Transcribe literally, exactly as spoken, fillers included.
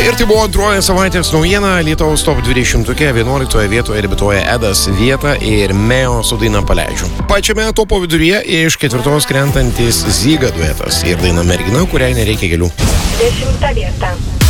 Ir tai buvo antroji savaitės naujiena. Lietuvos top dvidešimtuke vienuoliktoje vietoje debiutuoja Edas Vieta ir Meo su daina Paleidžiu. Pačiame topo viduryje iš ketvirtos krentantis Zyga duetas ir daina Mergina, kuriai nereikia gėlių. Dešimta vieta.